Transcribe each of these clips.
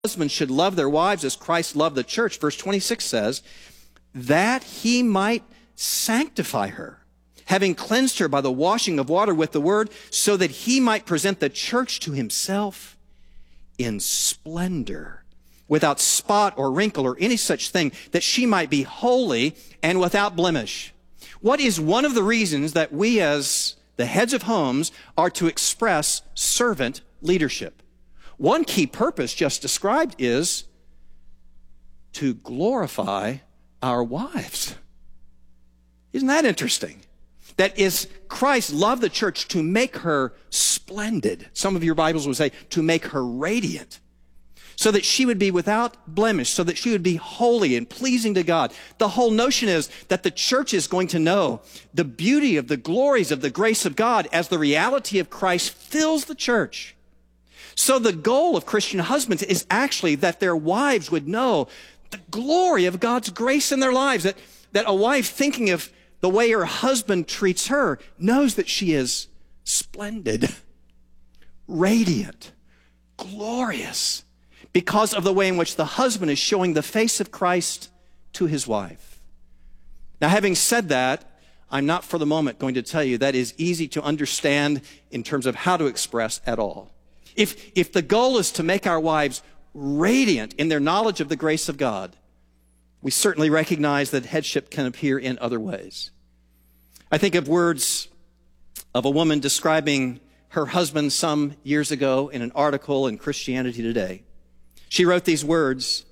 Husbands should love their wives as Christ loved the church. Verse 26 says, that he might sanctify her, having cleansed her by the washing of water with the word, so that he might present the church to himself in splendor, without spot or wrinkle or any such thing, that she might be holy and without blemish. What is one of the reasons that we as the heads of homes are to express servant leadership? One key purpose just described is to glorify our wives. Isn't that interesting? That is, Christ loved the church to make her splendid. Some of your Bibles would say to make her radiant, so that she would be without blemish, so that she would be holy and pleasing to God. The whole notion is that the church is going to know the beauty of the glories of the grace of God as the reality of Christ fills the church. So the goal of Christian husbands is actually that their wives would know the glory of God's grace in their lives, that a wife thinking of the way her husband treats her knows that she is splendid, radiant, glorious, because of the way in which the husband is showing the face of Christ to his wife. Now, having said that, I'm not for the moment going to tell you that is easy to understand in terms of how to express at all. If the goal is to make our wives radiant in their knowledge of the grace of God, we certainly recognize that headship can appear in other ways. I think of words of a woman describing her husband some years ago in an article in Christianity Today. She wrote these words,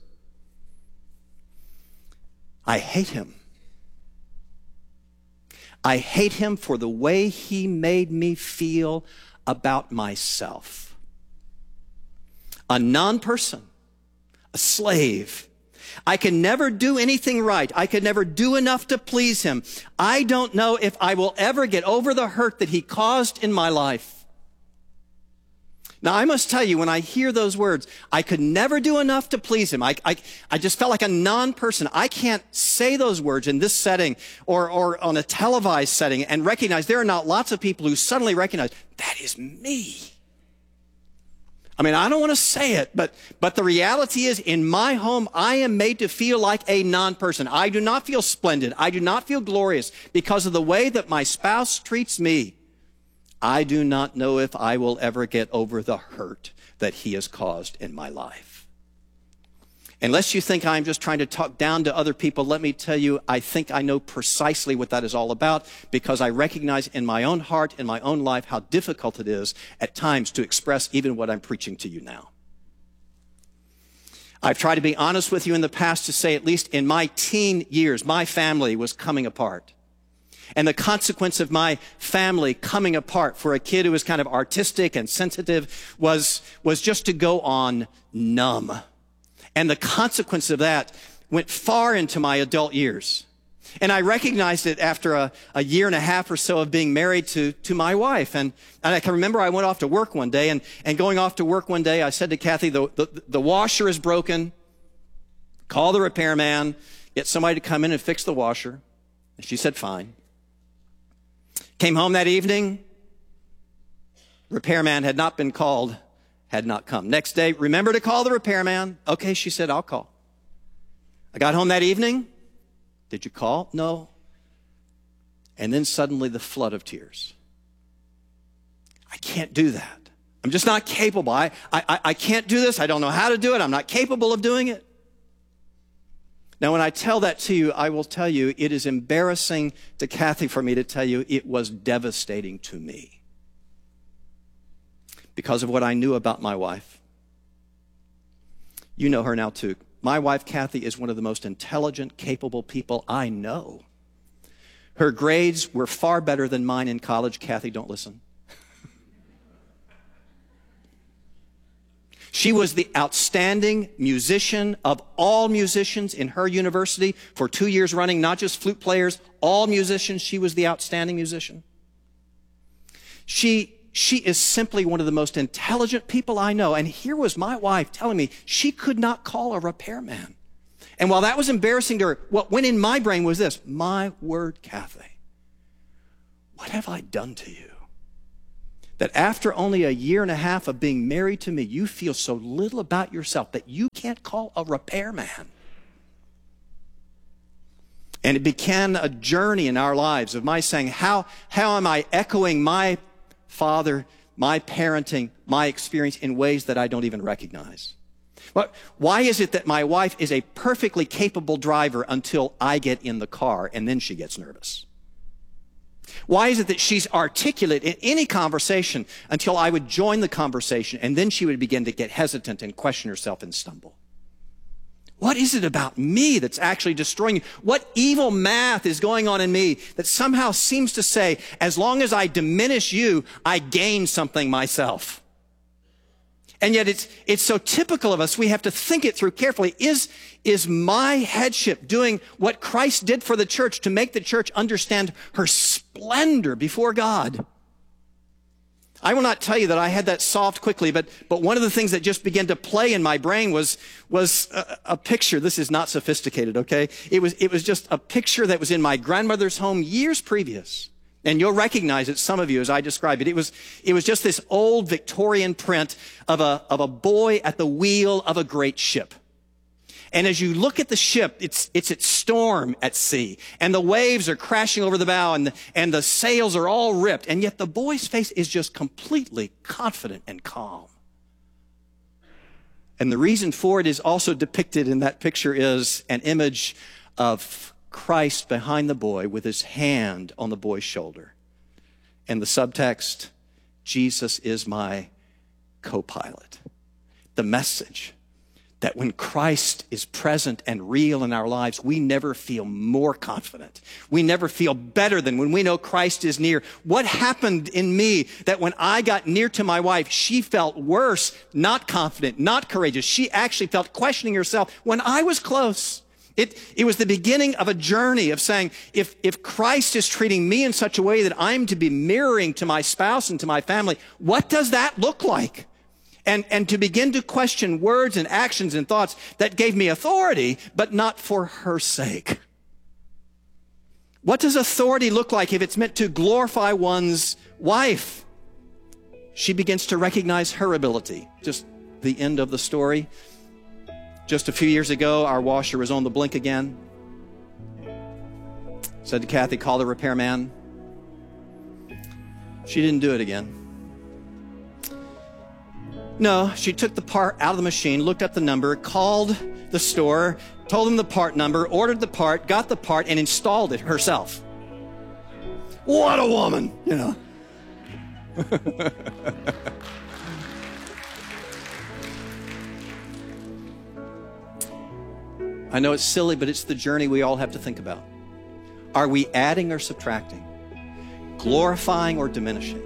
"I hate him. I hate him for the way he made me feel about myself. A non-person, a slave. I can never do anything right. I could never do enough to please him. I don't know if I will ever get over the hurt that he caused in my life." Now, I must tell you, when I hear those words, I could never do enough to please him. I just felt like a non-person. I can't say those words in this setting or on a televised setting and recognize there are not lots of people who suddenly recognize, that is me. I mean, I don't want to say it, but the reality is, in my home, I am made to feel like a non-person. I do not feel splendid. I do not feel glorious because of the way that my spouse treats me. I do not know if I will ever get over the hurt that he has caused in my life. Unless you think I'm just trying to talk down to other people, let me tell you, I think I know precisely what that is all about, because I recognize in my own heart, in my own life, how difficult it is at times to express even what I'm preaching to you now. I've tried to be honest with you in the past to say, at least in my teen years, my family was coming apart. And the consequence of my family coming apart for a kid who was kind of artistic and sensitive was just to go on numb. And the consequence of that went far into my adult years. And I recognized it after a year and a half or so of being married to my wife. And I can remember I went off to work one day, and going off to work one day, I said to Kathy, the washer is broken. Call the repairman, get somebody to come in and fix the washer. And she said, fine. Came home that evening. Repairman had not been called, had not come. Next day, remember to call the repairman. Okay, she said, I'll call. I got home that evening. Did you call? No. And then suddenly the flood of tears. I can't do that. I'm just not capable. I can't do this. I don't know how to do it. I'm not capable of doing it. Now, when I tell that to you, I will tell you it is embarrassing to Kathy for me to tell you it was devastating to me, because of what I knew about my wife. You know her now too. My wife, Kathy, is one of the most intelligent, capable people I know. Her grades were far better than mine in college. Kathy, don't listen. She was the outstanding musician of all musicians in her university for 2 years running, not just flute players, all musicians. She was the outstanding musician. She is simply one of the most intelligent people I know. And here was my wife telling me she could not call a repairman. And while that was embarrassing to her, what went in my brain was this: my word, Kathy, what have I done to you that after only a year and a half of being married to me, you feel so little about yourself that you can't call a repairman. And it began a journey in our lives of my saying, how am I echoing my father, my parenting, my experience in ways that I don't even recognize? Why is it that my wife is a perfectly capable driver until I get in the car and then she gets nervous? Why is it that she's articulate in any conversation until I would join the conversation and then she would begin to get hesitant and question herself and stumble? What is it about me that's actually destroying you? What evil math is going on in me that somehow seems to say, as long as I diminish you, I gain something myself? And yet it's so typical of us, we have to think it through carefully. Is my headship doing what Christ did for the church to make the church understand her splendor before God? I will not tell you that I had that solved quickly, but one of the things that just began to play in my brain was a picture. This is not sophisticated, okay? It was just a picture that was in my grandmother's home years previous. And you'll recognize it, some of you, as I describe it. It was just this old Victorian print of a boy at the wheel of a great ship. And as you look at the ship, it's at storm at sea, and the waves are crashing over the bow, and the sails are all ripped, and yet the boy's face is just completely confident and calm. And the reason for it is also depicted in that picture is an image of Christ behind the boy with his hand on the boy's shoulder. And the subtext, Jesus is my co-pilot. The message that when Christ is present and real in our lives, we never feel more confident. We never feel better than when we know Christ is near. What happened in me that when I got near to my wife, she felt worse, not confident, not courageous. She actually felt questioning herself when I was close. It was the beginning of a journey of saying, if Christ is treating me in such a way that I'm to be mirroring to my spouse and to my family, what does that look like? And to begin to question words and actions and thoughts that gave me authority, but not for her sake. What does authority look like if it's meant to glorify one's wife? She begins to recognize her ability. Just the end of the story. Just a few years ago, our washer was on the blink again. Said to Kathy, call the repairman. She didn't do it again. No, she took the part out of the machine, looked up the number, called the store, told them the part number, ordered the part, got the part, and installed it herself. What a woman, you know. I know it's silly, but it's the journey we all have to think about. Are we adding or subtracting? Glorifying or diminishing?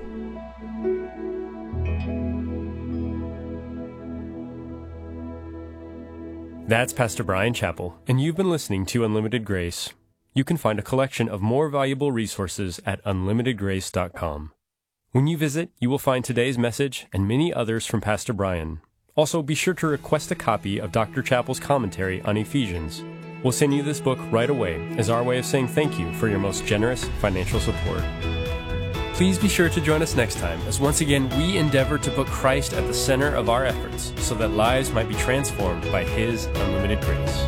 That's Pastor Bryan Chapell, and you've been listening to Unlimited Grace. You can find a collection of more valuable resources at unlimitedgrace.com. When you visit, you will find today's message and many others from Pastor Bryan. Also, be sure to request a copy of Dr. Chapell's commentary on Ephesians. We'll send you this book right away as our way of saying thank you for your most generous financial support. Please be sure to join us next time as once again we endeavor to put Christ at the center of our efforts so that lives might be transformed by His unlimited grace.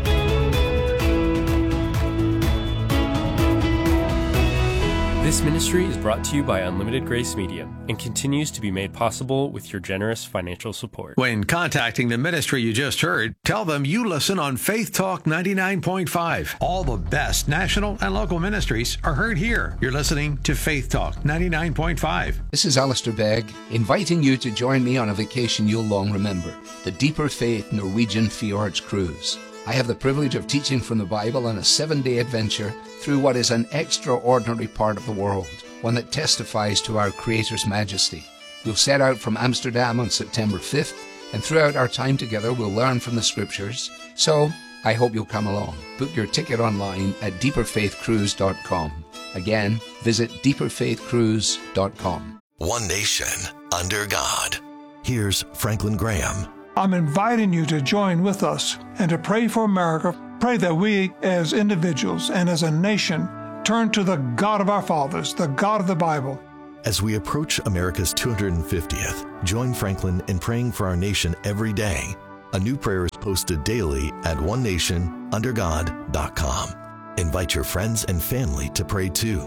This ministry is brought to you by Unlimited Grace Media and continues to be made possible with your generous financial support. When contacting the ministry you just heard, tell them you listen on Faith Talk 99.5. All the best national and local ministries are heard here. You're listening to Faith Talk 99.5. This is Alistair Begg, inviting you to join me on a vacation you'll long remember, the Deeper Faith Norwegian Fjords Cruise. I have the privilege of teaching from the Bible on a 7-day adventure through what is an extraordinary part of the world, one that testifies to our Creator's majesty. We'll set out from Amsterdam on September 5th, and throughout our time together we'll learn from the Scriptures. So, I hope you'll come along. Book your ticket online at deeperfaithcruise.com. Again, visit deeperfaithcruise.com. One nation, under God. Here's Franklin Graham. I'm inviting you to join with us and to pray for America. Pray that we as individuals and as a nation turn to the God of our fathers, the God of the Bible, As we approach America's 250th, join Franklin in praying for our nation every day. A new prayer is posted daily at onenationundergod.com. Invite your friends and family to pray too.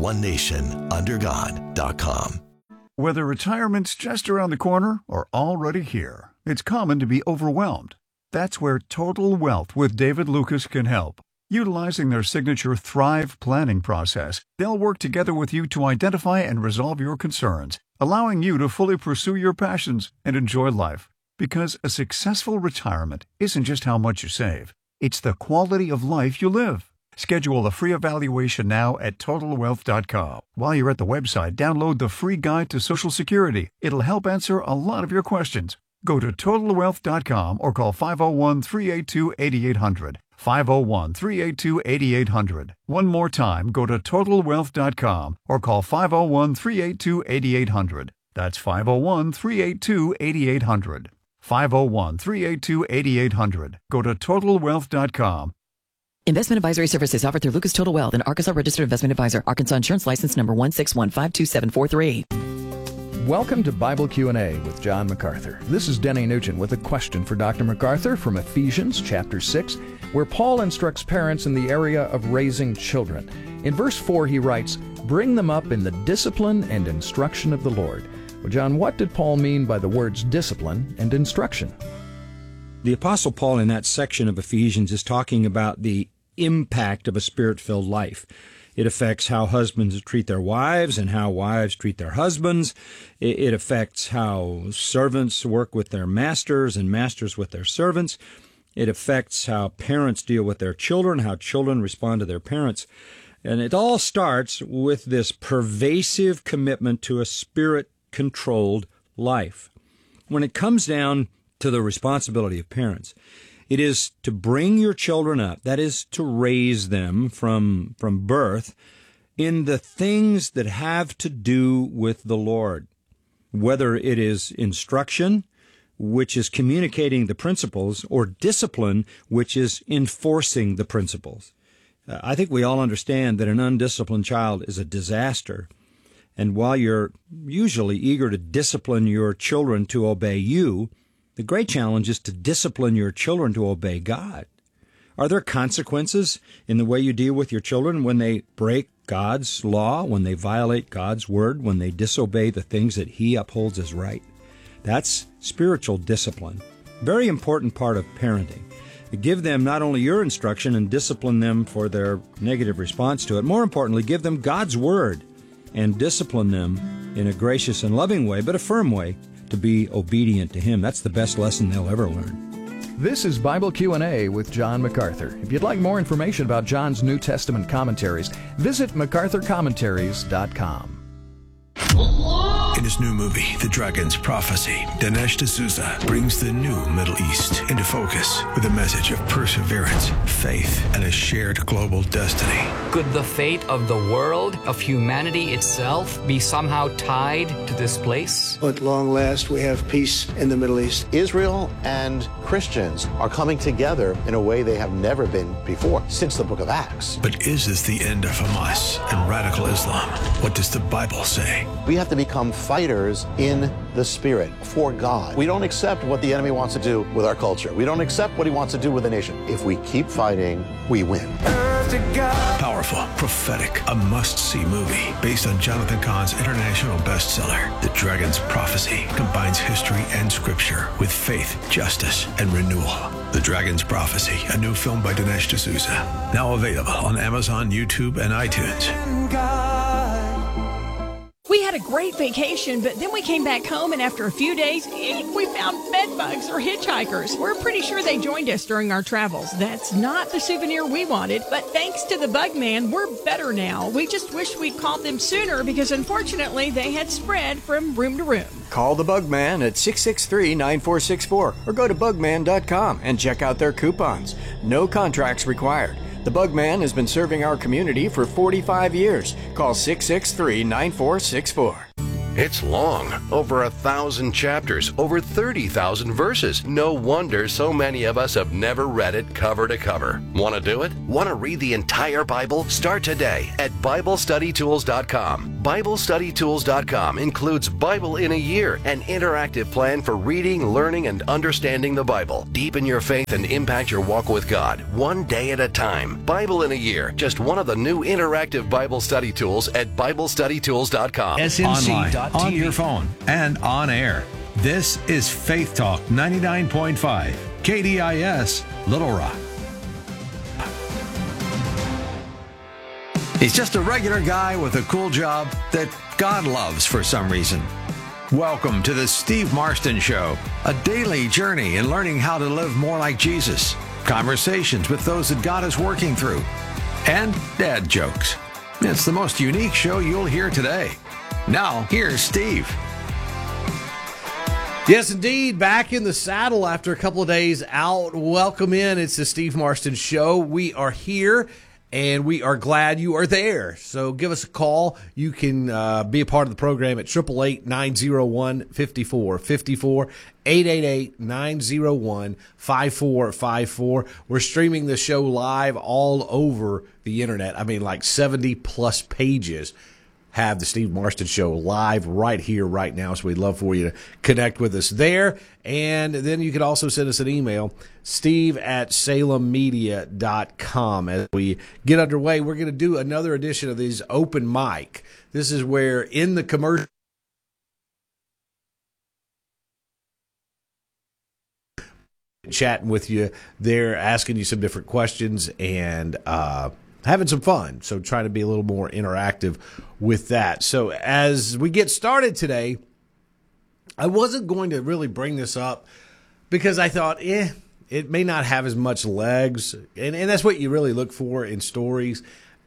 onenationundergod.com. Whether retirement's just around the corner or already here, it's common to be overwhelmed. That's where Total Wealth with David Lucas can help. Utilizing their signature Thrive planning process, they'll work together with you to identify and resolve your concerns, allowing you to fully pursue your passions and enjoy life. Because a successful retirement isn't just how much you save, it's the quality of life you live. Schedule a free evaluation now at TotalWealth.com. While you're at the website, download the free guide to Social Security. It'll help answer a lot of your questions. Go to TotalWealth.com or call 501-382-8800. 501-382-8800. One more time, go to TotalWealth.com or call 501-382-8800. That's 501-382-8800. 501-382-8800. Go to TotalWealth.com. Investment advisory services offered through Lucas Total Wealth, an Arkansas registered investment advisor. Arkansas Insurance License Number 1615273. Welcome to Bible Q&A with John MacArthur. This is Denny Nugent with a question for Dr. MacArthur from Ephesians chapter 6, where Paul instructs parents in the area of raising children. In verse 4, he writes, "Bring them up in the discipline and instruction of the Lord." Well, John, what did Paul mean by the words discipline and instruction? The Apostle Paul in that section of Ephesians is talking about the impact of a Spirit-filled life. It affects how husbands treat their wives and how wives treat their husbands. It affects how servants work with their masters and masters with their servants. It affects how parents deal with their children, how children respond to their parents. And it all starts with this pervasive commitment to a Spirit-controlled life. When it comes down to the responsibility of parents, it is to bring your children up, that is, to raise them from birth, in the things that have to do with the Lord. Whether it is instruction, which is communicating the principles, or discipline, which is enforcing the principles. I think we all understand that an undisciplined child is a disaster. And while you're usually eager to discipline your children to obey you, the great challenge is to discipline your children to obey God. Are there consequences in the way you deal with your children when they break God's law, when they violate God's word, when they disobey the things that He upholds as right? That's spiritual discipline. Very important part of parenting. Give them not only your instruction and discipline them for their negative response to it, more importantly, give them God's word and discipline them in a gracious and loving way, but a firm way, to be obedient to Him. That's the best lesson they'll ever learn. This is Bible Q&A with John MacArthur. If you'd like more information about John's New Testament commentaries, visit MacArthurCommentaries.com. In his new movie, The Dragon's Prophecy, Dinesh D'Souza brings the new Middle East into focus with a message of perseverance, faith, and a shared global destiny. Could the fate of the world, of humanity itself, be somehow tied to this place? At long last, we have peace in the Middle East. Israel and Christians are coming together in a way they have never been before, since the book of Acts. But is this the end of Hamas and radical Islam? What does the Bible say? We have to become fighters in the Spirit for God. We don't accept what the enemy wants to do with our culture. We don't accept what he wants to do with the nation. If we keep fighting, we win. Powerful, prophetic, a must-see movie based on Jonathan Cahn's international bestseller, The Dragon's Prophecy, combines history and scripture with faith, justice, and renewal. The Dragon's Prophecy, a new film by Dinesh D'Souza, now available on Amazon, YouTube, and iTunes. We had a great vacation, but then we came back home, and after a few days, we found bed bugs or hitchhikers. We're pretty sure they joined us during our travels. That's not the souvenir we wanted, but thanks to the Bug Man, we're better now. We just wish we'd called them sooner because, unfortunately, they had spread from room to room. Call the Bug Man at 663-9464 or go to bugman.com and check out their coupons. No contracts required. The Bug Man has been serving our community for 45 years. Call 663-9464. It's long, over 1,000 chapters, over 30,000 verses. No wonder so many of us have never read it cover to cover. Want to do it? Want to read the entire Bible? Start today at BibleStudyTools.com. BibleStudyTools.com includes Bible in a Year, an interactive plan for reading, learning, and understanding the Bible. Deepen your faith and impact your walk with God, one day at a time. Bible in a Year, just one of the new interactive Bible study tools at BibleStudyTools.com. Online, on your phone, and on air. This is Faith Talk 99.5, KDIS, Little Rock. He's just a regular guy with a cool job that God loves for some reason. Welcome to the Steve Marston Show, a daily journey in learning how to live more like Jesus, conversations with those that God is working through, and dad jokes. It's the most unique show you'll hear today. Now, here's Steve. Yes, indeed. Back in the saddle after a couple of days out. Welcome in. It's the Steve Marston Show. We are here, and we are glad you are there. So give us a call. You can be a part of the program at 888-901-5454, 888-901-5454. We're streaming the show live all over the internet. I mean, like 70-plus pages have the Steve Marston Show live right here, right now. So we'd love for you to connect with us there. And then you could also send us an email, steve@salemmedia.com. As we get underway, we're going to do another edition of these open mic. This is where in the commercial, chatting with you there, asking you some different questions, and having some fun. So trying to be a little more interactive with that. So as we get started today, I wasn't going to really bring this up because I thought, it may not have as much legs. And that's what you really look for in stories.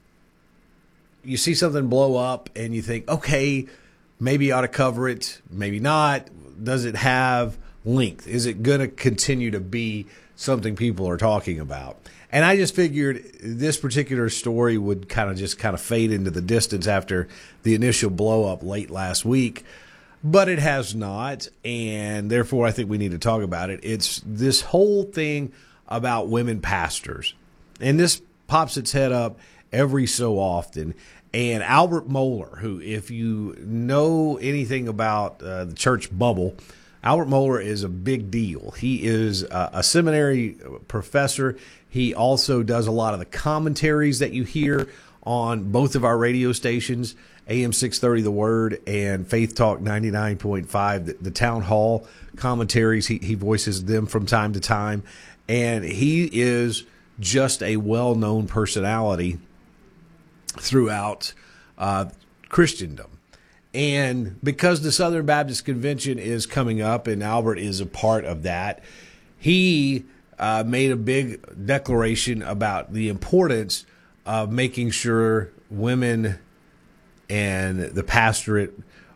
You see something blow up and you think, okay, maybe you ought to cover it, maybe not. Does it have length? Is it going to continue to be something people are talking about? And I just figured this particular story would kind of fade into the distance after the initial blow up late last week, but it has not, and therefore I think we need to talk about it. It's this whole thing about women pastors, and this pops its head up every so often. And Albert Mohler, who, if you know anything about the church bubble, Albert Mohler is a big deal. He is a seminary professor. He also does a lot of the commentaries that you hear on both of our radio stations, AM 630 The Word and Faith Talk 99.5, the Town Hall commentaries. He voices them from time to time. And he is just a well-known personality throughout Christendom. And because the Southern Baptist Convention is coming up and Albert is a part of that, he made a big declaration about the importance of making sure women and the pastorate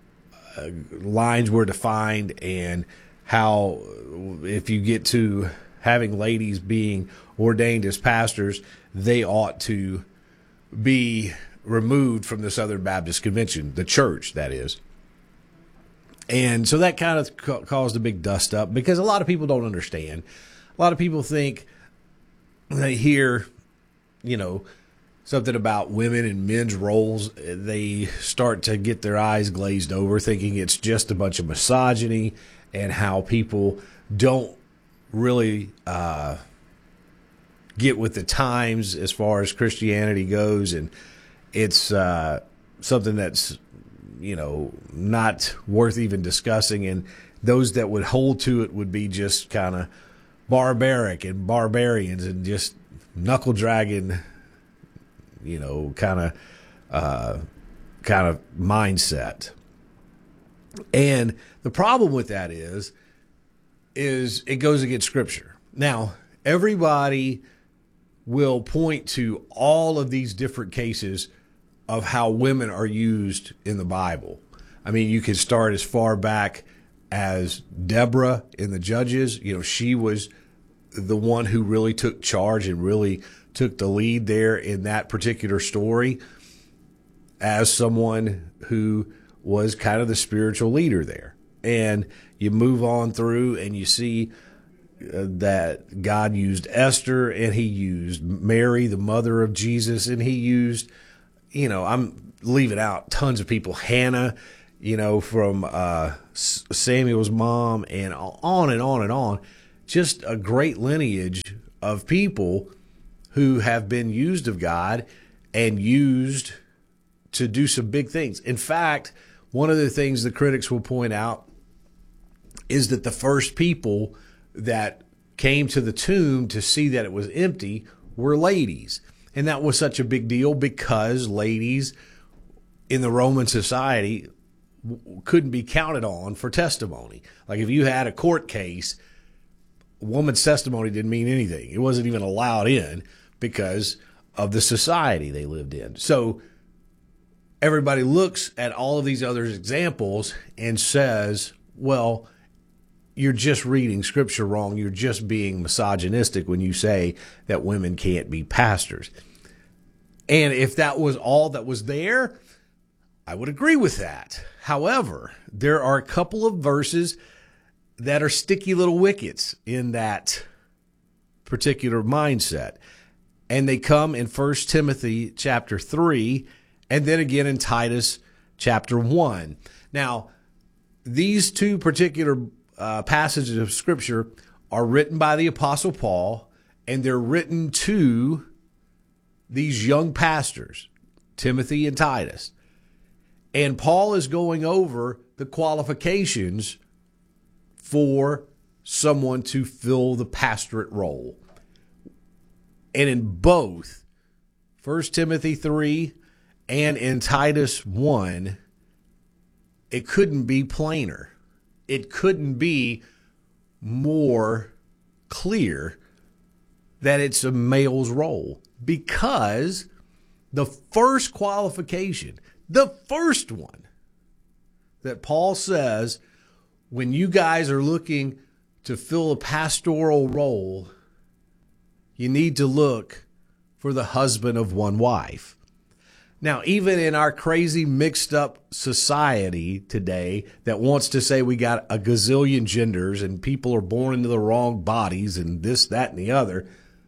lines were defined, and how if you get to having ladies being ordained as pastors, they ought to be removed from the Southern Baptist Convention, the church, that is. And so that kind of caused a big dust up because a lot of people don't understand. A lot of people think they hear, something about women and men's roles, they start to get their eyes glazed over, thinking it's just a bunch of misogyny and how people don't really get with the times as far as Christianity goes, and it's something that's not worth even discussing, and those that would hold to it would be just kind of barbaric and barbarians and just knuckle dragging, kind of mindset. And the problem with that is it goes against Scripture. Now, everybody will point to all of these different cases of how women are used in the Bible. I mean, you can start as far back as Deborah in the Judges. She was the one who really took charge and really took the lead there in that particular story as someone who was kind of the spiritual leader there. And you move on through and you see that God used Esther, and he used Mary, the mother of Jesus, and he used, I'm leaving out tons of people. Hannah, from Samuel's mom, and on and on and on. Just a great lineage of people who have been used of God and used to do some big things. In fact, one of the things the critics will point out is that the first people that came to the tomb to see that it was empty were ladies. And that was such a big deal because ladies in the Roman society couldn't be counted on for testimony. Like if you had a court case, a woman's testimony didn't mean anything. It wasn't even allowed in because of the society they lived in. So everybody looks at all of these other examples and says, well, you're just reading scripture wrong. You're just being misogynistic when you say that women can't be pastors. And if that was all that was there, I would agree with that. However, there are a couple of verses that are sticky little wickets in that particular mindset. And they come in 1 Timothy chapter 3 and then again in Titus chapter 1. Now, these two particular passages of Scripture are written by the Apostle Paul, and they're written to these young pastors, Timothy and Titus. And Paul is going over the qualifications for someone to fill the pastorate role. And in both 1 Timothy 3 and in Titus 1, it couldn't be plainer. It couldn't be more clear that it's a male's role, because the first qualification, the first one that Paul says when you guys are looking to fill a pastoral role, you need to look for the husband of one wife. Now, even in our crazy mixed up society today that wants to say we got a gazillion genders and people are born into the wrong bodies and this, that, and the other,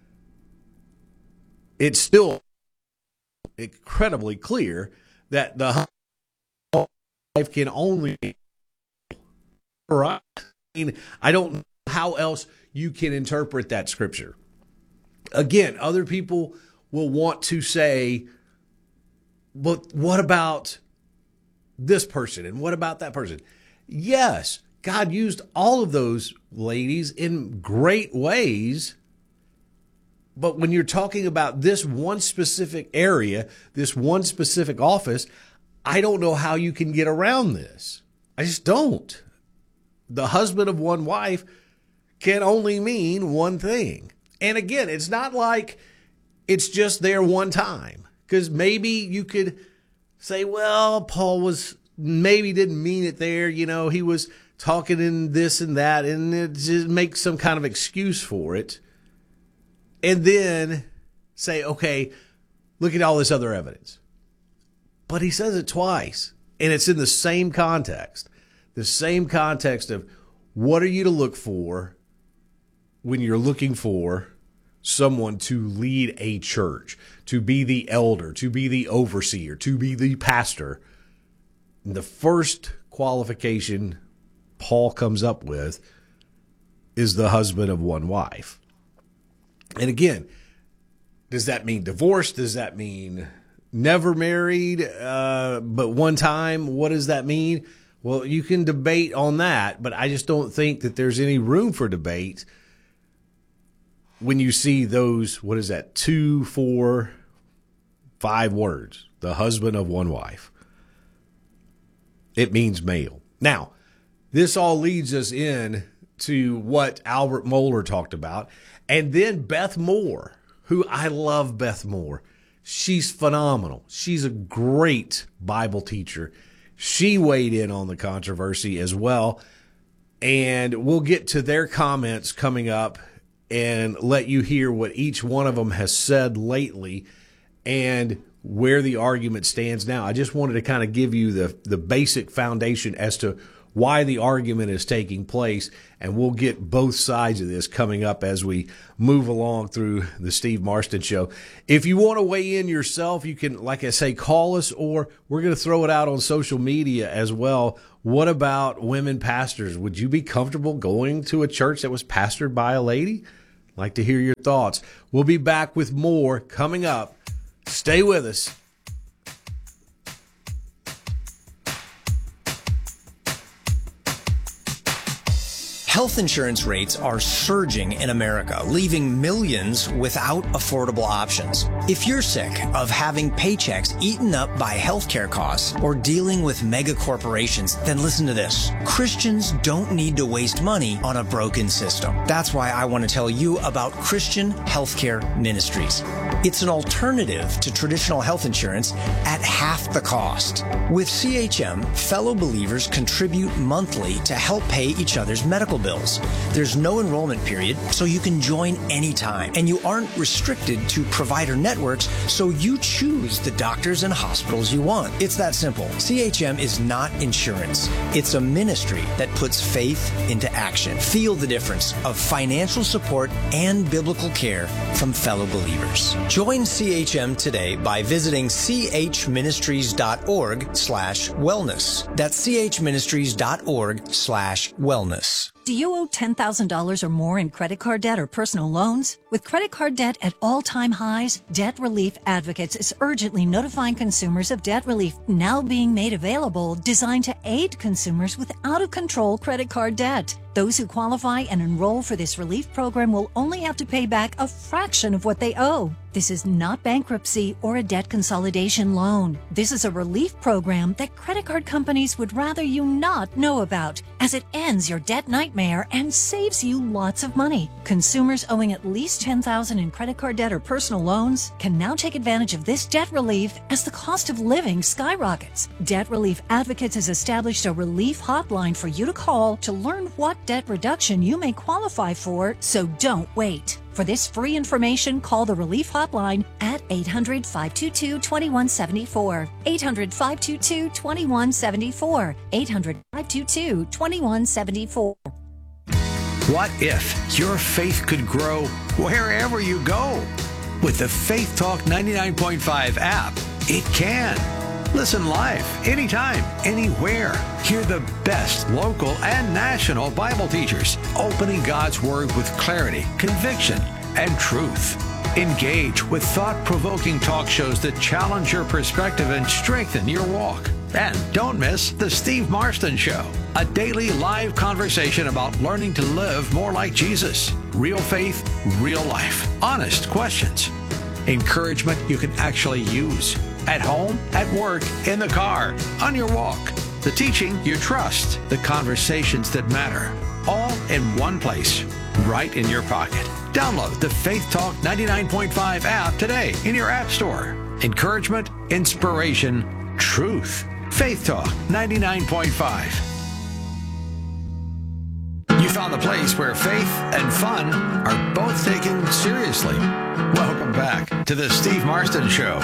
it's still incredibly clear that the husband of wife can only be right. I don't know how else you can interpret that scripture. Again, other people will want to say, but what about this person? And what about that person? Yes, God used all of those ladies in great ways. But when you're talking about this one specific area, this one specific office, I don't know how you can get around this. I just don't. The husband of one wife can only mean one thing. And again, it's not like it's just there one time. Because maybe you could say, well, Paul maybe didn't mean it there. He was talking in this and that, and it just makes some kind of excuse for it. And then say, okay, look at all this other evidence. But he says it twice, and it's in the same context. The same context of what are you to look for when you're looking for someone to lead a church, to be the elder, to be the overseer, to be the pastor. And the first qualification Paul comes up with is the husband of one wife. And again, does that mean divorce? Does that mean never married, but one time? What does that mean? Well, you can debate on that, but I just don't think that there's any room for debate when you see those, 2, 4, 5 words, the husband of one wife. It means male. Now, this all leads us in to what Albert Mohler talked about. And then Beth Moore, who I love Beth Moore. She's phenomenal. She's a great Bible teacher. She weighed in on the controversy as well. And we'll get to their comments coming up and let you hear what each one of them has said lately and where the argument stands now. I just wanted to kind of give you the basic foundation as to why the argument is taking place, and we'll get both sides of this coming up as we move along through the Steve Marston Show. If you want to weigh in yourself, you can, like I say, call us, or we're going to throw it out on social media as well. What about women pastors? Would you be comfortable going to a church that was pastored by a lady? I'd like to hear your thoughts. We'll be back with more coming up. Stay with us. Health insurance rates are surging in America, leaving millions without affordable options. If you're sick of having paychecks eaten up by healthcare costs or dealing with mega corporations, then listen to this. Christians don't need to waste money on a broken system. That's why I want to tell you about Christian Healthcare Ministries. It's an alternative to traditional health insurance at half the cost. With CHM, fellow believers contribute monthly to help pay each other's medical bills. There's no enrollment period, so you can join anytime. And you aren't restricted to provider networks, so you choose the doctors and hospitals you want. It's that simple. CHM is not insurance. It's a ministry that puts faith into action. Feel the difference of financial support and biblical care from fellow believers. Join CHM today by visiting chministries.org/wellness. That's chministries.org/wellness. Do you owe $10,000 or more in credit card debt or personal loans? With credit card debt at all-time highs, Debt Relief Advocates is urgently notifying consumers of debt relief now being made available, designed to aid consumers with out-of-control credit card debt. Those who qualify and enroll for this relief program will only have to pay back a fraction of what they owe. This is not bankruptcy or a debt consolidation loan. This is a relief program that credit card companies would rather you not know about, as it ends your debt nightmare and saves you lots of money. Consumers owing at least $10,000 in credit card debt or personal loans can now take advantage of this debt relief as the cost of living skyrockets. Debt Relief Advocates has established a relief hotline for you to call to learn what debt reduction you may qualify for, so don't wait. For this free information, call the Relief Hotline at 800-522-2174. 800-522-2174. 800-522-2174. What if your faith could grow wherever you go? With the Faith Talk 99.5 app, it can. Listen live, anytime, anywhere. Hear the best local and national Bible teachers opening God's Word with clarity, conviction, and truth. Engage with thought-provoking talk shows that challenge your perspective and strengthen your walk. And don't miss the Steve Marston Show, a daily live conversation about learning to live more like Jesus. Real faith, real life. Honest questions. Encouragement you can actually use. At home, at work, in the car, on your walk. The teaching you trust. The conversations that matter. All in one place, right in your pocket. Download the Faith Talk 99.5 app today in your app store. Encouragement, inspiration, truth. Faith Talk 99.5. You found the place where faith and fun are both taken seriously. Welcome back to the Steve Marston Show.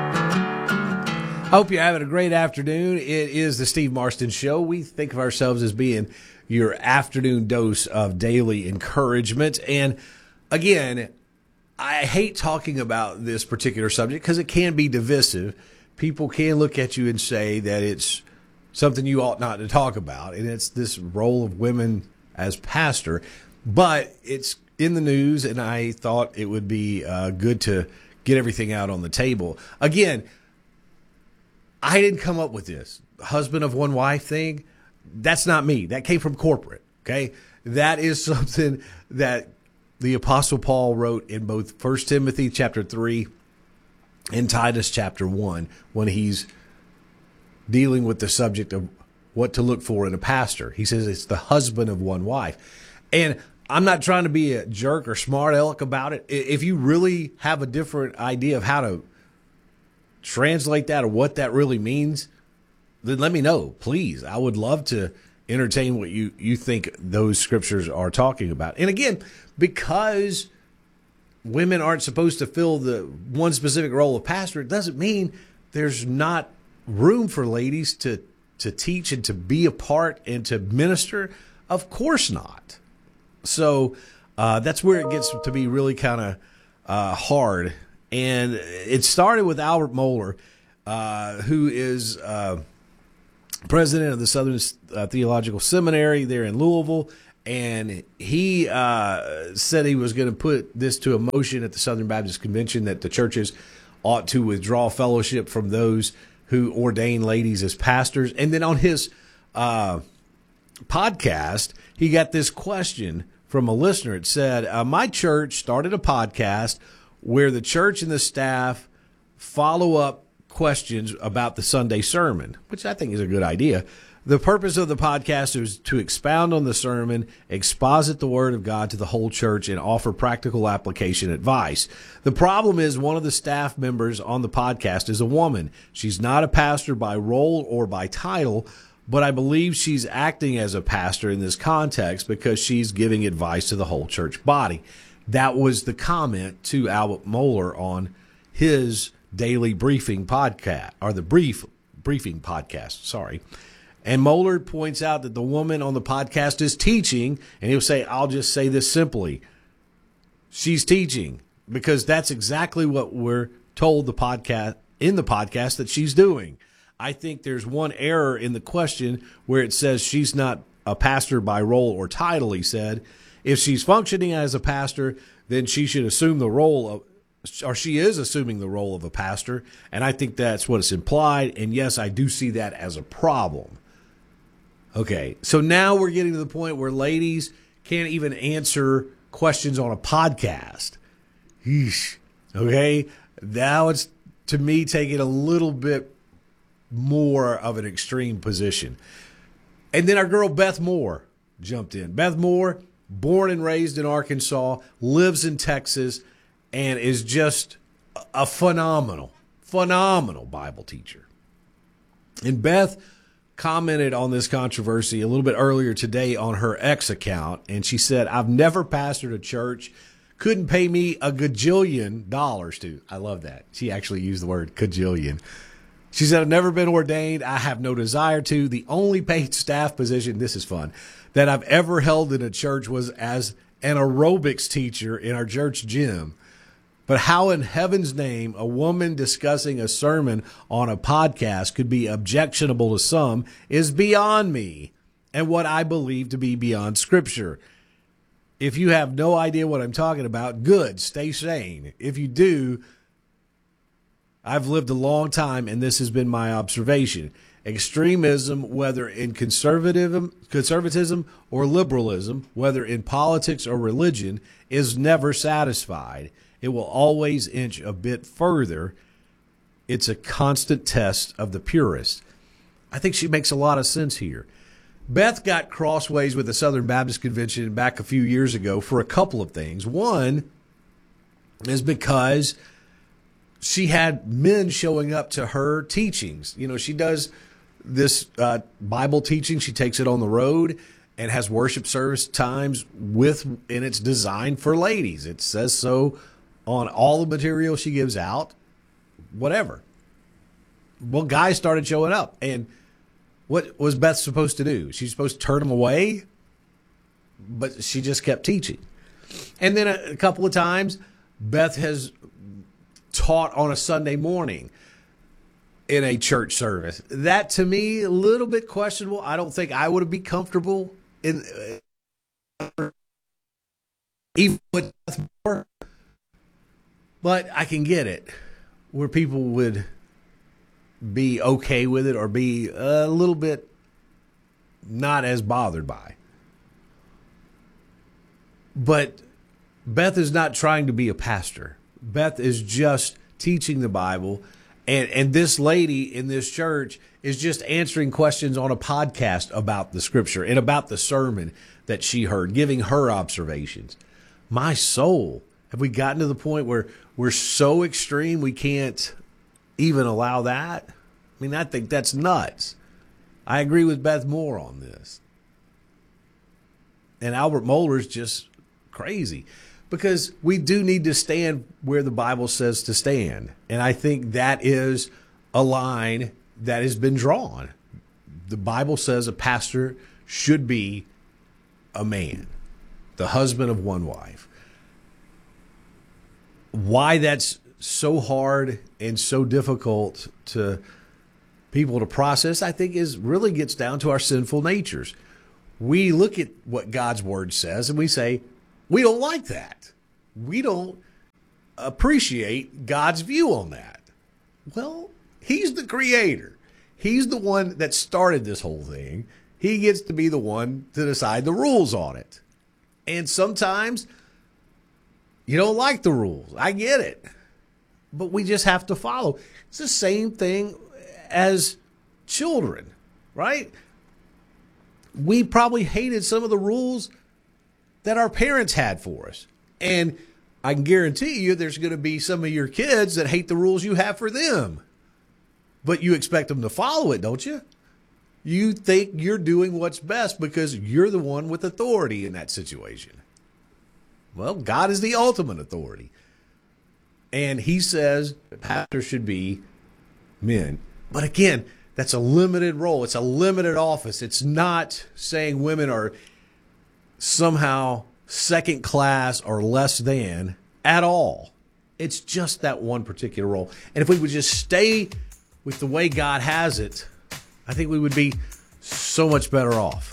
I hope you're having a great afternoon. It is the Steve Marston Show. We think of ourselves as being your afternoon dose of daily encouragement. And again, I hate talking about this particular subject because it can be divisive. People can look at you and say that it's something you ought not to talk about. And it's this role of women as pastor. But it's in the news, and I thought it would be good to get everything out on the table. Again, I didn't come up with this husband of one wife thing. That's not me. That came from corporate. Okay. That is something that the Apostle Paul wrote in both 1 Timothy chapter 3 and Titus chapter 1 when he's dealing with the subject of what to look for in a pastor. He says it's the husband of one wife. And I'm not trying to be a jerk or smart aleck about it. If you really have a different idea of how to translate that or what that really means, then let me know, please. I would love to entertain what you think those scriptures are talking about. And again, because women aren't supposed to fill the one specific role of pastor, it doesn't mean there's not room for ladies to to teach and to be a part and to minister? Of course not. So that's where it gets to be really kind of hard. And it started with Albert Mohler, who is president of the Southern Theological Seminary there in Louisville. And he said he was going to put this to a motion at the Southern Baptist Convention that the churches ought to withdraw fellowship from those who ordain ladies as pastors. And then on his podcast, he got this question from a listener. It said, my church started a podcast where the church and the staff follow up questions about the Sunday sermon, which I think is a good idea. The purpose of the podcast is to expound on the sermon, exposit the word of God to the whole church, and offer practical application advice. The problem is one of the staff members on the podcast is a woman. She's not a pastor by role or by title, but I believe she's acting as a pastor in this context because she's giving advice to the whole church body. That was the comment to Albert Mohler on his daily briefing podcast, or the briefing podcast, sorry. And Mohler points out that the woman on the podcast is teaching, and he'll say, I'll just say this simply. She's teaching, because that's exactly what we're told in the podcast that she's doing. I think there's one error in the question where it says she's not a pastor by role or title, he said. If she's functioning as a pastor, then she should assume the role of, or she is assuming the role of a pastor. And I think that's what it's implied. And yes, I do see that as a problem. Okay, so now we're getting to the point where ladies can't even answer questions on a podcast. Yeesh. Okay, now it's, to me, taking a little bit more of an extreme position. And then our girl Beth Moore jumped in. Beth Moore, born and raised in Arkansas, lives in Texas, and is just a phenomenal Bible teacher. And Beth commented on this controversy a little bit earlier today on her X account, and she said, I've never pastored a church, couldn't pay me a gajillion dollars to. I love that. She actually used the word gajillion. She said, I've never been ordained. I have no desire to. The only paid staff position, this is fun, that I've ever held in a church was as an aerobics teacher in our church gym. But how in heaven's name a woman discussing a sermon on a podcast could be objectionable to some is beyond me and what I believe to be beyond Scripture. If you have no idea what I'm talking about, good, stay sane. If you do, I've lived a long time and this has been my observation. Extremism, whether in conservatism or liberalism, whether in politics or religion, is never satisfied. It will always inch a bit further. It's a constant test of the purist. I think she makes a lot of sense here. Beth got crossways with the Southern Baptist Convention back a few years ago for a couple of things. One is because she had men showing up to her teachings. You know, she does this Bible teaching. She takes it on the road and has worship service times and it's designed for ladies. It says so on all the material she gives out, whatever. Well, guys started showing up. And what was Beth supposed to do? She's supposed to turn them away? But she just kept teaching. And then a couple of times, Beth has taught on a Sunday morning in a church service. That, to me, a little bit questionable. I don't think I would be comfortable in even with Beth Moore. But I can get it, where people would be okay with it or be a little bit not as bothered by. But Beth is not trying to be a pastor. Beth is just teaching the Bible. And this lady in this church is just answering questions on a podcast about the Scripture and about the sermon that she heard, giving her observations. My soul. Have we gotten to the point where we're so extreme we can't even allow that? I mean, I think that's nuts. I agree with Beth Moore on this. And Albert Mohler's just crazy, because we do need to stand where the Bible says to stand. And I think that is a line that has been drawn. The Bible says a pastor should be a man, the husband of one wife. Why that's so hard and so difficult to people to process, I think, really gets down to our sinful natures. We look at what God's word says and we say, we don't like that. We don't appreciate God's view on that. Well, he's the creator. He's the one that started this whole thing. He gets to be the one to decide the rules on it. And sometimes you don't like the rules. I get it. But we just have to follow. It's the same thing as children, right? We probably hated some of the rules that our parents had for us. And I can guarantee you there's going to be some of your kids that hate the rules you have for them. But you expect them to follow it, don't you? You think you're doing what's best because you're the one with authority in that situation. Well, God is the ultimate authority. And he says pastors should be men. But again, that's a limited role. It's a limited office. It's not saying women are somehow second class or less than at all. It's just that one particular role. And if we would just stay with the way God has it, I think we would be so much better off.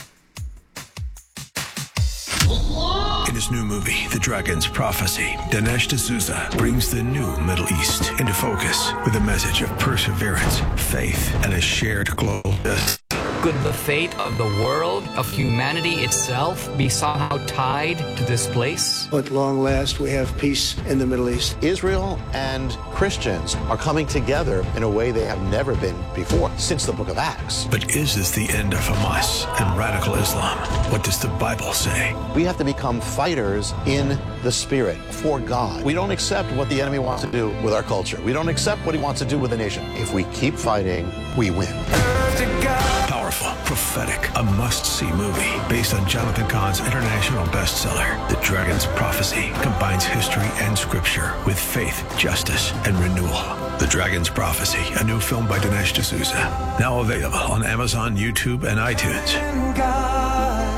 In his new movie, The Dragon's Prophecy, Dinesh D'Souza brings the new Middle East into focus with a message of perseverance, faith, and a shared global destiny. Could the fate of the world, of humanity itself, be somehow tied to this place? At long last, we have peace in the Middle East. Israel and Christians are coming together in a way they have never been before since the book of Acts. But is this the end of Hamas and radical Islam? What does the Bible say? We have to become fighters in the Spirit for God. We don't accept what the enemy wants to do with our culture. We don't accept what he wants to do with the nation. If we keep fighting, we win. Powerful, prophetic, a must-see movie based on Jonathan Cahn's international bestseller, The Dragon's Prophecy, combines history and scripture with faith, justice, and renewal. The Dragon's Prophecy, a new film by Dinesh D'Souza, now available on Amazon, YouTube, and iTunes.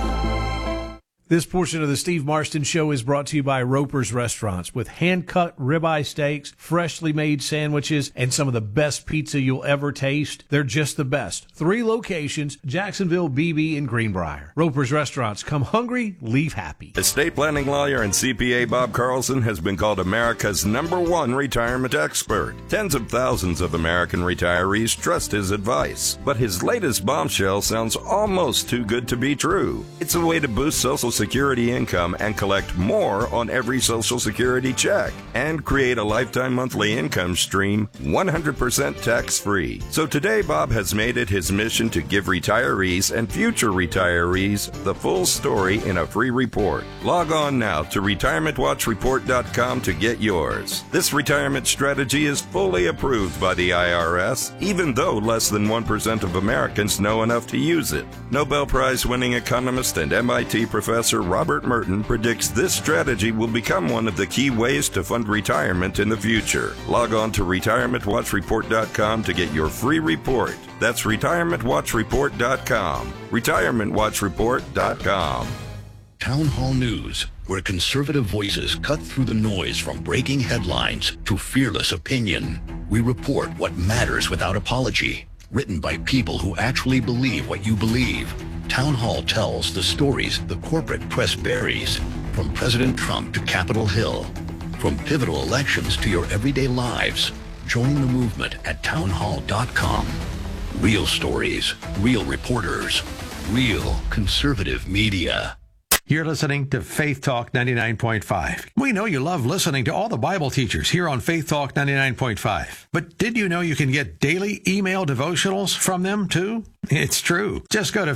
This portion of the Steve Marston Show is brought to you by Roper's Restaurants, with hand-cut ribeye steaks, freshly made sandwiches, and some of the best pizza you'll ever taste. They're just the best. 3 locations, Jacksonville, BB, and Greenbrier. Roper's Restaurants. Come hungry, leave happy. Estate planning lawyer and CPA Bob Carlson has been called America's #1 retirement expert. Tens of thousands of American retirees trust his advice. But his latest bombshell sounds almost too good to be true. It's a way to boost Social Security income and collect more on every Social Security check and create a lifetime monthly income stream 100% tax-free. So today, Bob has made it his mission to give retirees and future retirees the full story in a free report. Log on now to retirementwatchreport.com to get yours. This retirement strategy is fully approved by the IRS, even though less than 1% of Americans know enough to use it. Nobel Prize-winning economist and MIT professor Robert Merton predicts this strategy will become one of the key ways to fund retirement in the future. Log on to retirementwatchreport.com to get your free report. That's retirementwatchreport.com. retirementwatchreport.com. Town Hall News, where conservative voices cut through the noise from breaking headlines to fearless opinion. We report what matters without apology. Written by people who actually believe what you believe. Town Hall tells the stories the corporate press buries, from President Trump to Capitol Hill, from pivotal elections to your everyday lives. Join the movement at townhall.com. Real stories, real reporters, real conservative media. You're listening to Faith Talk 99.5. We know you love listening to all the Bible teachers here on Faith Talk 99.5. But did you know you can get daily email devotionals from them too? It's true. Just go to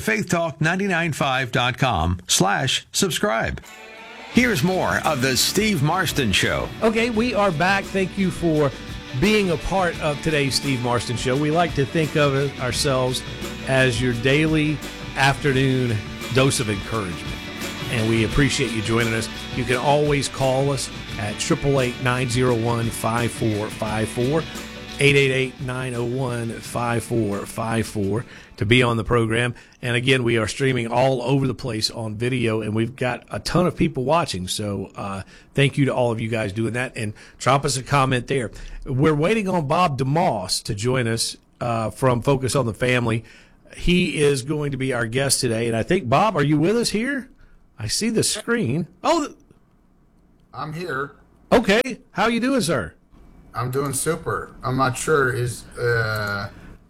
faithtalk995.com/subscribe. Here's more of the Steve Marston Show. Okay, we are back. Thank you for being a part of today's Steve Marston Show. We like to think of ourselves as your daily afternoon dose of encouragement. And we appreciate you joining us. You can always call us at 888-901-5454. 888-901-5454 to be on the program. And again, we are streaming all over the place on video, and we've got a ton of people watching. So thank you to all of you guys doing that, and drop us a comment there. We're waiting on Bob DeMoss to join us from Focus on the Family. He is going to be our guest today, and I think, Bob, are you with us here? I see the screen. Oh, I'm here. Okay. How you doing, sir? I'm doing super. I'm not sure I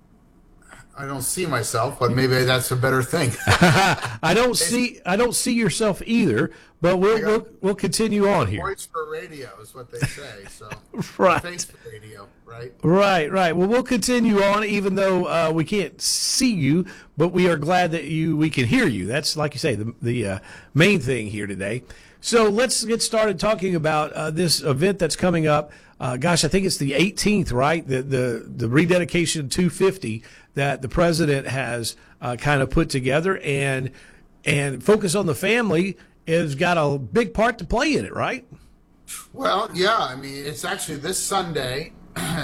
don't see myself, but maybe that's a better thing. I don't see yourself either, but we'll continue on here. Voice for radio is what they say. So right. Face for radio, right? Right. Well, we'll continue on, even though we can't see you, but we are glad that we can hear you. That's, like you say, the main thing here today. So let's get started talking about this event that's coming up. I think it's the 18th, right? The rededication 250 that the president has kind of put together, and Focus on the Family has got a big part to play in it, right? Well, yeah. I mean, it's actually this Sunday.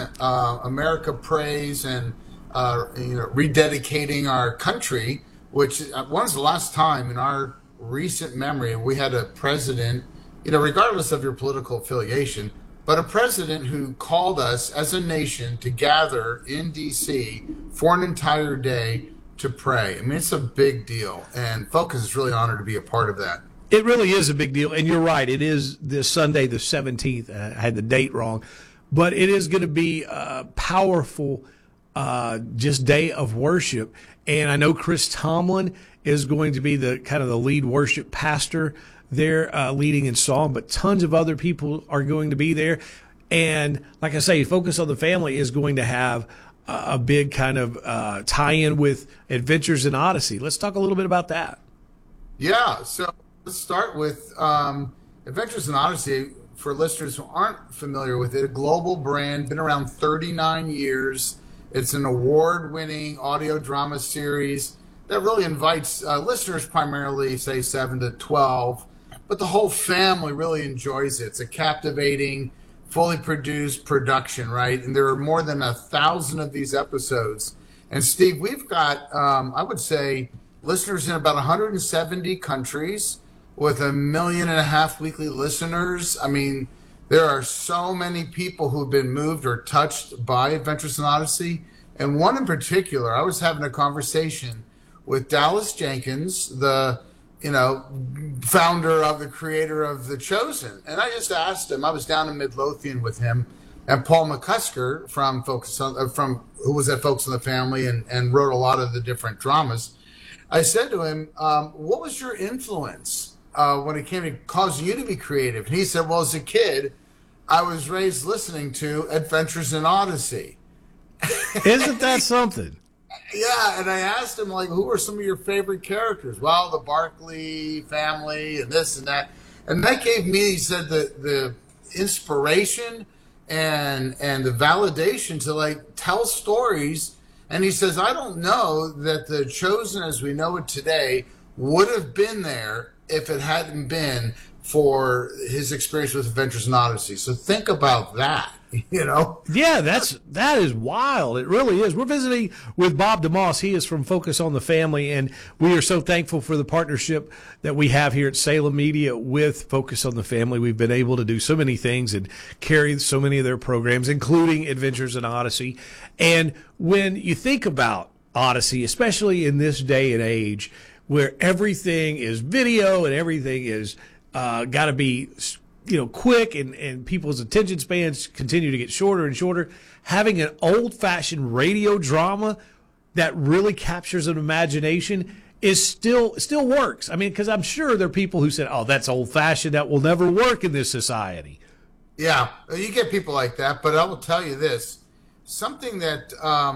America Prays and rededicating our country. Which when's the last time in our recent memory we had a president, regardless of your political affiliation, but a president who called us as a nation to gather in D.C. for an entire day to pray. I mean, it's a big deal, and Focus is really honored to be a part of that. It really is a big deal, and you're right. It is this Sunday, the 17th. I had the date wrong, but it is going to be a powerful just day of worship. And I know Chris Tomlin is going to be the kind of the lead worship pastor there, leading in song, but tons of other people are going to be there. And like I say, Focus on the Family is going to have a big kind of tie-in with Adventures in Odyssey. Let's talk a little bit about that. Yeah, so let's start with Adventures in Odyssey. For listeners who aren't familiar with it, a global brand, been around 39 years. It's an award-winning audio drama series that really invites listeners, primarily, say, 7 to 12, but the whole family really enjoys it. It's a captivating, fully produced production, right? And there are more than 1,000 of these episodes. And Steve, we've got, I would say, listeners in about 170 countries with 1.5 million weekly listeners. I mean, there are so many people who've been moved or touched by Adventures in Odyssey. And one in particular, I was having a conversation with Dallas Jenkins, the founder of the creator of The Chosen. And I just asked him, I was down in Midlothian with him, and Paul McCusker from who was at Focus on the Family and wrote a lot of the different dramas. I said to him, what was your influence when it came to causing you to be creative? And he said, well, as a kid, I was raised listening to Adventures in Odyssey. Isn't that something? Yeah, and I asked him, who were some of your favorite characters? Well, the Barkley family and this and that. And that gave me, he said, the inspiration and the validation to, tell stories. And he says, I don't know that The Chosen as we know it today would have been there if it hadn't been for his experience with Adventures in Odyssey. So think about that. Yeah, that is wild. It really is. We're visiting with Bob DeMoss. He is from Focus on the Family, and we are so thankful for the partnership that we have here at Salem Media with Focus on the Family. We've been able to do so many things and carry so many of their programs, including Adventures in Odyssey. And when you think about Odyssey, especially in this day and age where everything is video and everything is got to be quick, and people's attention spans continue to get shorter and shorter, having an old-fashioned radio drama that really captures an imagination is still works. I mean, because I'm sure there are people who said, oh, that's old-fashioned, that will never work in this society. Yeah, you get people like that, but I will tell you this. Something that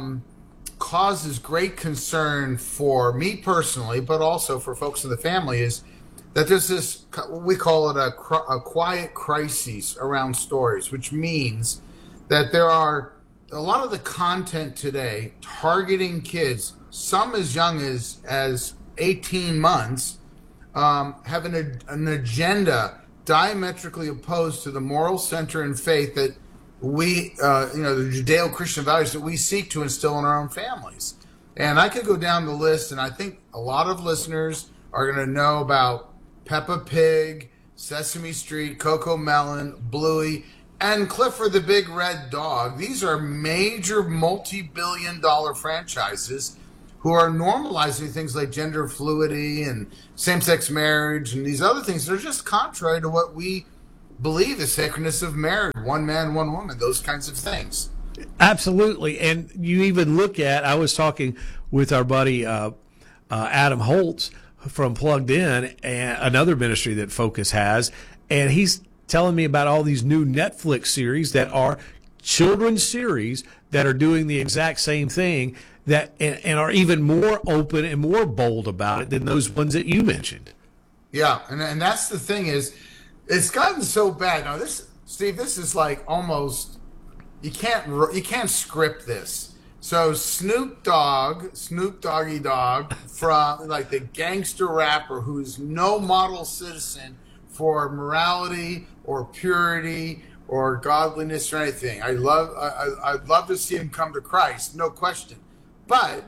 causes great concern for me personally, but also for folks in the family, is that there's this, we call it a quiet crisis around stories, which means that there are a lot of the content today targeting kids, some as young as 18 months, have an agenda diametrically opposed to the moral center and faith that we, the Judeo-Christian values that we seek to instill in our own families. And I could go down the list, and I think a lot of listeners are going to know about Peppa Pig, Sesame Street, Coco Melon, Bluey, and Clifford the Big Red Dog. These are major multi-billion-dollar franchises who are normalizing things like gender fluidity and same-sex marriage and these other things that are just contrary to what we believe the sacredness of marriage, one man, one woman, those kinds of things. Absolutely. And you even look at, I was talking with our buddy Adam Holtz from Plugged In, and another ministry that Focus has, and he's telling me about all these new Netflix series that are children's series that are doing the exact same thing that and are even more open and more bold about it than those ones that you mentioned. Yeah, and that's the thing is, it's gotten so bad now. Steve, this is like almost you can't script this. So Snoop Doggy Dogg, from like the gangster rapper who's no model citizen for morality or purity or godliness or anything. I'd love to see him come to Christ, no question. But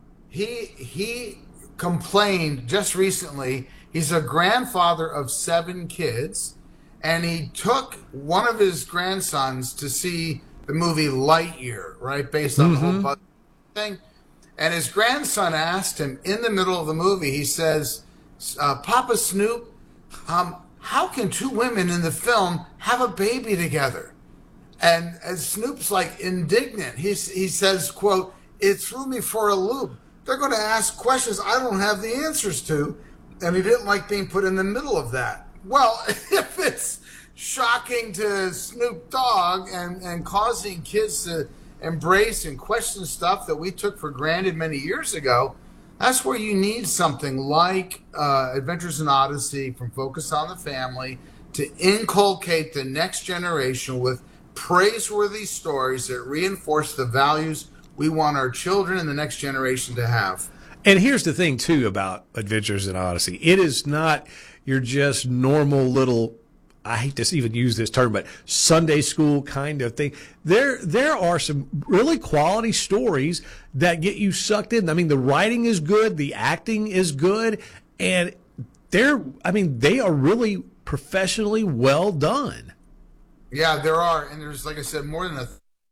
he complained just recently. He's a grandfather of 7 kids, and he took one of his grandsons to see the movie Lightyear, right, based on the whole thing. And his grandson asked him in the middle of the movie, he says, Papa Snoop, how can 2 women in the film have a baby together? And Snoop's like indignant. He says, quote, "It threw me for a loop. They're going to ask questions I don't have the answers to." And he didn't like being put in the middle of that. Well, if it's shocking to Snoop Dogg and causing kids to embrace and question stuff that we took for granted many years ago, that's where you need something like Adventures in Odyssey from Focus on the Family to inculcate the next generation with praiseworthy stories that reinforce the values we want our children and the next generation to have. And here's the thing, too, about Adventures in Odyssey. It is not your just normal little, I hate to even use this term, but Sunday school kind of thing. There are some really quality stories that get you sucked in. I mean, the writing is good, the acting is good, and they are really professionally well done. Yeah, there are. And there's, like I said, more than a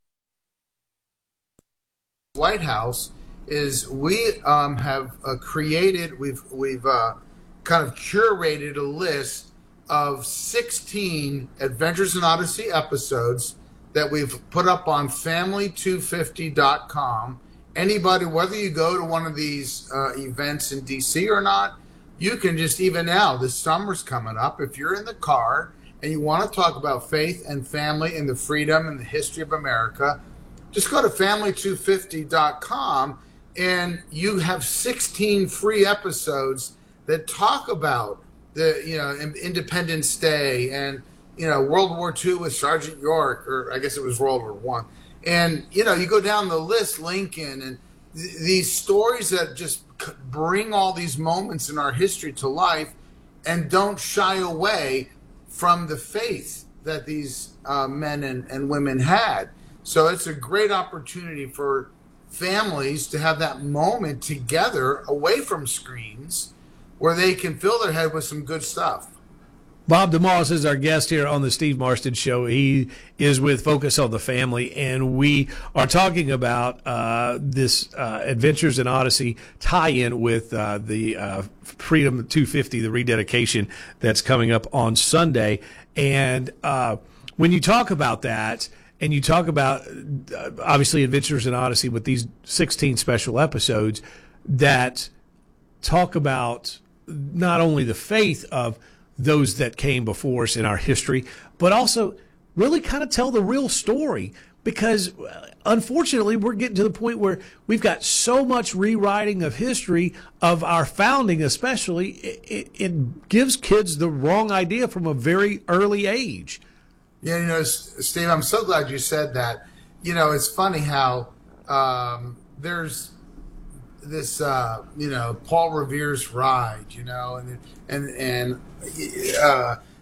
White House is we have created, we've kind of curated a list of 16 Adventures in Odyssey episodes that we've put up on family250.com. Anybody, whether you go to one of these events in DC or not, you can just, even now, the summer's coming up, if you're in the car and you want to talk about faith and family and the freedom and the history of America, just go to family250.com and you have 16 free episodes that talk about the Independence Day and World War II with Sergeant York, or I guess it was World War I. And you go down the list, Lincoln, and these stories that just bring all these moments in our history to life and don't shy away from the faith that these men and women had. So it's a great opportunity for families to have that moment together away from screens where they can fill their head with some good stuff. Bob DeMoss is our guest here on the Steve Marston Show. He is with Focus on the Family, and we are talking about this Adventures in Odyssey tie-in with the Freedom 250, the rededication that's coming up on Sunday. And when you talk about that, and you talk about, obviously, Adventures in Odyssey with these 16 special episodes that talk about not only the faith of those that came before us in our history, but also really kind of tell the real story. Because, unfortunately, we're getting to the point where we've got so much rewriting of history, of our founding especially, it gives kids the wrong idea from a very early age. Yeah, Steve, I'm so glad you said that. It's funny how there's this, Paul Revere's Ride, and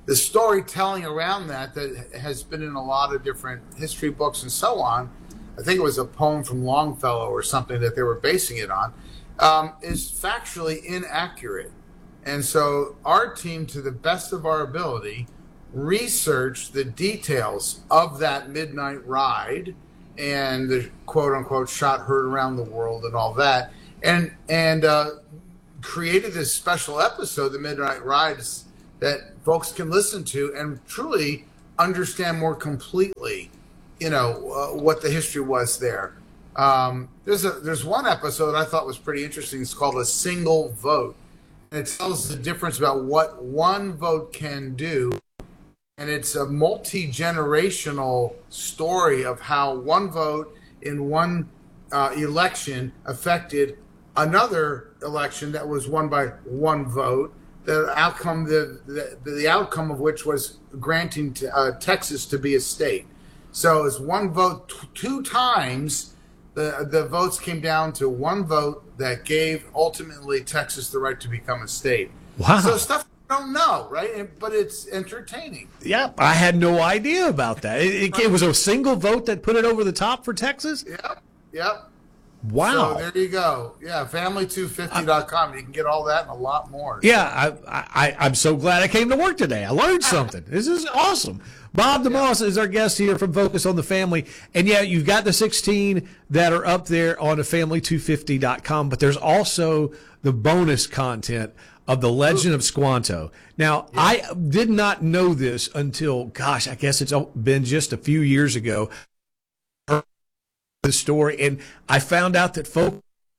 the storytelling around that has been in a lot of different history books and so on. I think it was a poem from Longfellow or something that they were basing it on, is factually inaccurate. And so our team, to the best of our ability, researched the details of that midnight ride and the quote-unquote shot heard around the world and all that, and created this special episode, The Midnight Ride, that folks can listen to and truly understand more completely, what the history was there. There's one episode I thought was pretty interesting. It's called A Single Vote. And it tells the difference about what one vote can do. And it's a multi-generational story of how one vote in one election affected another election that was won by one vote. The outcome, the outcome of which was granting Texas to be a state. So it's one vote two times. The votes came down to one vote that gave ultimately Texas the right to become a state. Wow! So stuff you don't know, right? But it's entertaining. Yep, I had no idea about that. It was a single vote that put it over the top for Texas. Yep. Wow. So there you go. Yeah, family250.com. You can get all that and a lot more. Yeah, I'm so glad I came to work today. I learned something. This is awesome. Bob DeMoss is our guest here from Focus on the Family. And yeah, you've got the 16 that are up there on the family250.com, but there's also the bonus content of The Legend of Squanto. Now, I did not know this until, gosh, I guess it's been just a few years ago. The story, and I found out that folks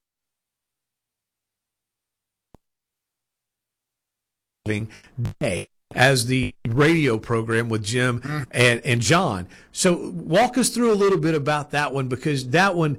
day as the radio program with Jim and John. So walk us through a little bit about that one, because that one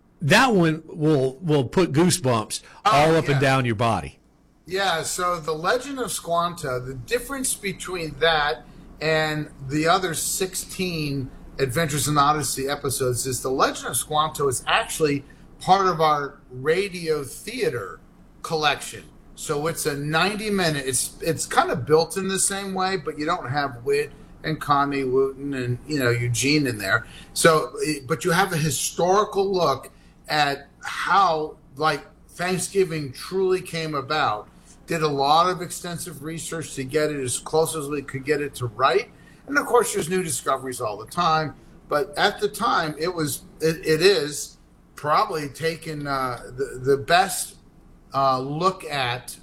will put goosebumps all up and down your body. Yeah, so The Legend of Squanto, the difference between that and the other 16 Adventures in Odyssey episodes is The Legend of Squanto is actually part of our radio theater collection. So it's a 90-minute. It's kind of built in the same way, but you don't have Whit and Connie Wooten and Eugene in there. So, but you have a historical look at how Thanksgiving truly came about. Did a lot of extensive research to get it as close as we could get it to right. And of course, there's new discoveries all the time. But at the time, it is probably taken the best look at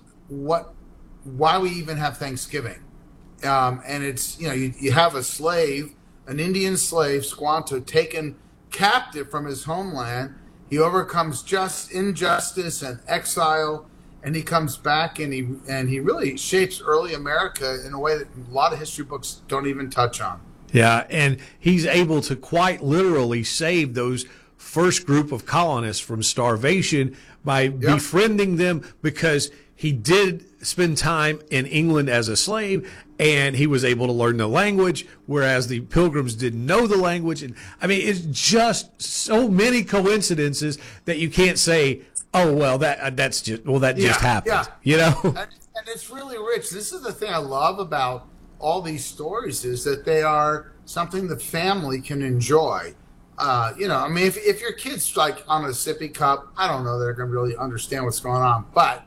why we even have Thanksgiving. And it's you have a slave, an Indian slave, Squanto, taken captive from his homeland. He overcomes injustice and exile. And he comes back and he really shapes early America in a way that a lot of history books don't even touch on. Yeah, and he's able to quite literally save those first group of colonists from starvation by befriending them, because he did spend time in England as a slave and he was able to learn the language, whereas the Pilgrims didn't know the language. And I mean, it's just so many coincidences that you can't say, oh, well, that just happened. Yeah. And it's really rich. This is the thing I love about all these stories, is that they are something the family can enjoy. I mean, if your kid's like on a sippy cup, I don't know they're going to really understand what's going on. But,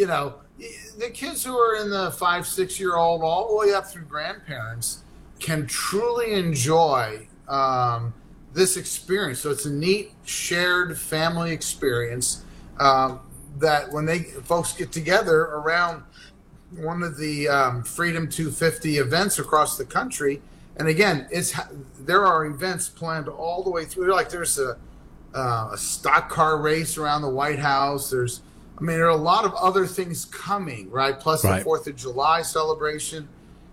the kids who are in the 5-6-year-old all the way up through grandparents can truly enjoy this experience. So it's a neat shared family experience. That when folks get together around one of the Freedom 250 events across the country, and again, there are events planned all the way through. Like there's a stock car race around the White House. There are a lot of other things coming, right? Plus the 4th of July celebration.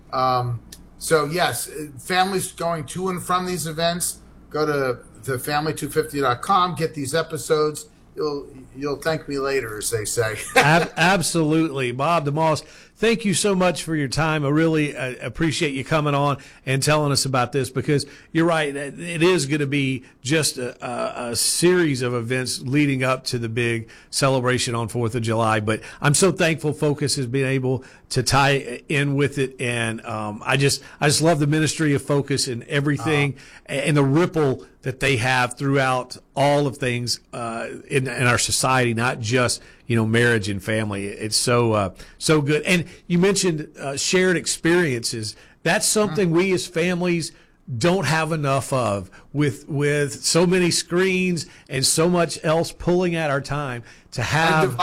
So yes, families going to and from these events, go to family250.com, get these episodes. You'll thank me later, as they say. Absolutely. Bob DeMoss, thank you so much for your time. I really appreciate you coming on and telling us about this, because you're right. It is going to be just a series of events leading up to the big celebration on 4th of July. But I'm so thankful Focus has been able to tie in with it. And I just love the ministry of Focus and everything and the ripple that they have throughout all of things in our society, not just, marriage and family. It's so good. And you mentioned shared experiences. That's something we as families don't have enough of, with so many screens and so much else pulling at our time to have.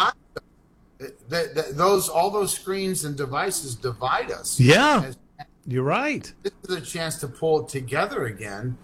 All those screens and devices divide us. Yeah, you're right. This is a chance to pull it together again